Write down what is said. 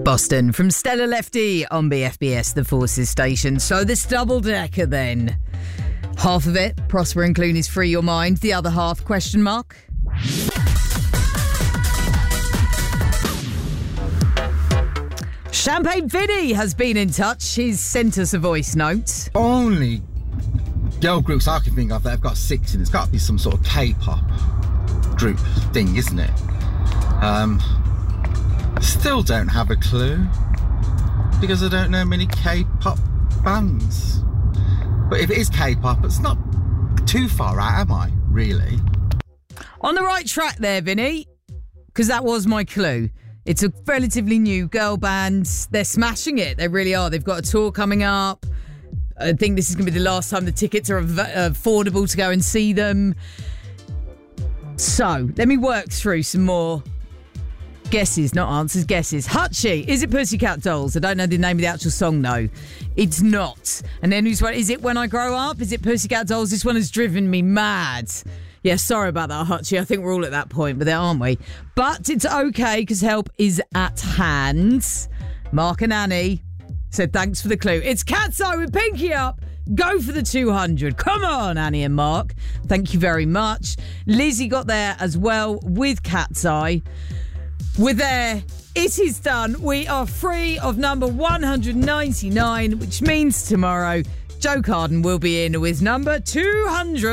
Boston from Stella Lefty on BFBS, the Forces station. So this double-decker then. Half of it, Prosper and Clooney's Free Your Mind. The other half, question mark. Champagne Vinny has been in touch. He's sent us a voice note. Only girl groups I can think of that have got 6 in. It's got to be some sort of K-pop group thing, isn't it? Still don't have a clue because I don't know many K-pop bands. But if it is K-pop, it's not too far out, am I? Really? On the right track there, Vinny, because that was my clue. It's a relatively new girl band. They're smashing it. They really are. They've got a tour coming up. I think this is going to be the last time the tickets are affordable to go and see them. So, let me work through some more guesses, not answers, guesses. Hutchie, is it Pussycat Dolls? I don't know the name of the actual song, though. It's not. And then who's one? Is it When I Grow Up? Is it Pussycat Dolls? This one has driven me mad. Yeah, sorry about that, Hutchie. I think we're all at that point, but there aren't we? But it's okay, because help is at hand. Mark and Annie said thanks for the clue. It's Cat's Eye with Pinky Up. Go for the 200. Come on, Annie and Mark. Thank you very much. Lizzie got there as well with Cat's Eye. We're there. It is done. We are free of number 199, which means tomorrow Joe Carden will be in with number 200.